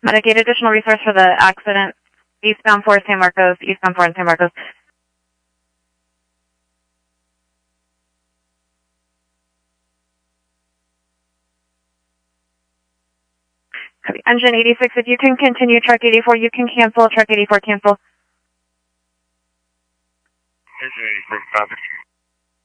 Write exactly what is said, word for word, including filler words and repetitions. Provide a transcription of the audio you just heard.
Medicaid additional resource for the accident. Eastbound for San Marcos, eastbound for San Marcos. Copy. Engine eighty-six, if you can continue, truck eighty-four, you can cancel, truck eighty-four, cancel. Engine eighty-six, copy.